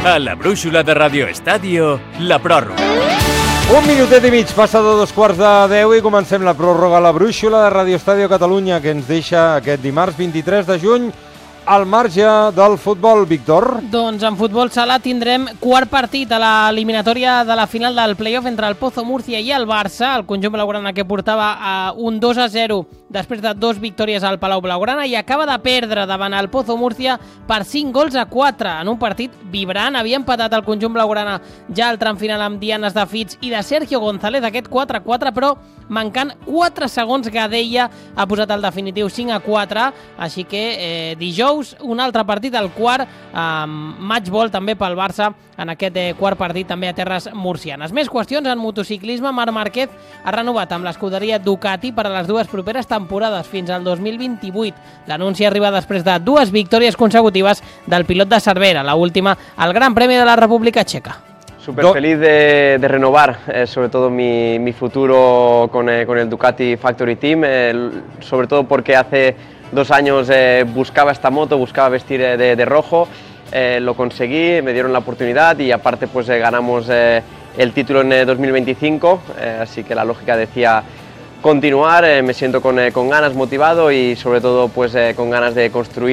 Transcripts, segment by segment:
A la brúixola de Radio Estadio, la pròrroga. Un minutet i mig, passa de 9:45 i comencem la pròrroga a la brúixola de Radio Estadio Catalunya, que ens deixa aquest dimarts 23 de juny al marge del futbol, Víctor. Doncs en futbol sala tindrem quart partit a l'eliminatòria de la final del playoff entre el Pozo Múrcia i el Barça, el conjunt blaugrana que portava un 2-0 després de 2 victòries al Palau Blaugrana i acaba de perdre davant el Pozo Múrcia per 5-4 en un partit vibrant. Havia empatat el conjunt blaugrana ja al tram final amb dianes de Fitz i de Sergio González, aquest 4-4, però mancant 4 segons Gadella ha posat el definitiu 5-4, així que dijous un altre partit, el quart, matchball també pel Barça en aquest quart partit també a terres murcianes. Més qüestions en motociclisme. Marc Márquez ha renovat amb l'escuderia Ducati per a les 2 properes temporades fins al 2028. L'anunci arriba després de 2 victòries consecutives del pilot de Cervera, la última al Gran Premio de la República Checa. Súper feliz de renovar, sobre todo mi futuro con el Ducati Factory Team, sobre todo porque hace 2 años buscaba esta moto, buscaba vestir de rojo, lo conseguí, me dieron la oportunidad y aparte pues ganamos el título en 2025, así que la lógica decía continuar, me siento con ganas, motivado y sobre todo pues con ganas de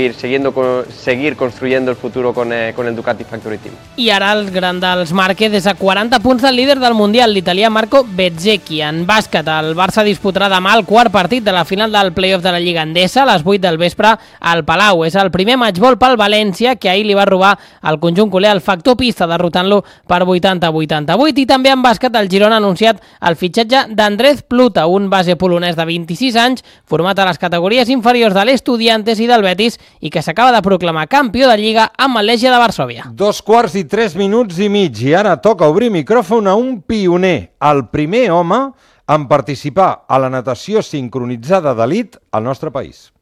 seguir construyendo el futuro con el Ducati Factory Team. I ara el gran dels Márquez és a 40 punts del líder del Mundial, l'italià Marco Bezzecchi. En bàsquet, el Barça disputarà demà el quart partit de la final del playoff de la Lliga Endesa a les 8 del vespre al Palau. És el primer matchball pel València, que ahir li va robar al conjunt culer el factor pista, derrotant-lo per 80-88. I també en bàsquet, el Girona ha anunciat el fitxatge d'Andrés Pluta, un base polonès de 26 anys, format a les categories inferiors de l'Estudiantes i del Betis i que s'acaba de proclamar campió de Lliga amb el Legia de Varsòvia. 2:03 minuts i mig i ara toca obrir micròfon a un pioner, el primer home en participar a la natació sincronitzada d'elit al nostre país.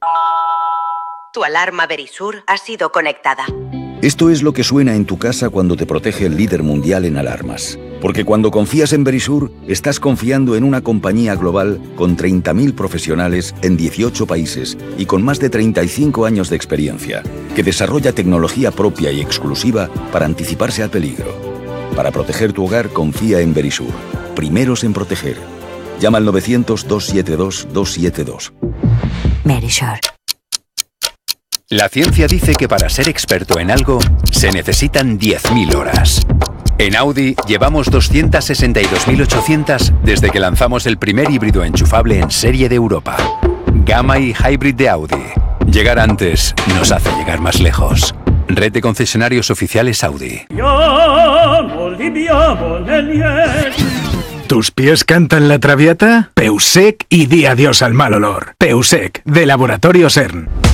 Tu alarma Verisur ha sido conectada. Esto es lo que suena en tu casa cuando te protege el líder mundial en alarmas. Porque cuando confías en Verisur, estás confiando en una compañía global con 30.000 profesionales en 18 países y con más de 35 años de experiencia, que desarrolla tecnología propia y exclusiva para anticiparse al peligro. Para proteger tu hogar, confía en Verisur. Primeros en proteger. Llama al 900-272-272. Verisur. La ciencia dice que para ser experto en algo se necesitan 10.000 horas. En Audi llevamos 262.800 desde que lanzamos el primer híbrido enchufable en serie de Europa. Gamma y Hybrid de Audi. Llegar antes nos hace llegar más lejos. Red de concesionarios oficiales Audi. ¿Tus pies cantan la traviata? Peusec y di adiós al mal olor. Peusec, de Laboratorio CERN.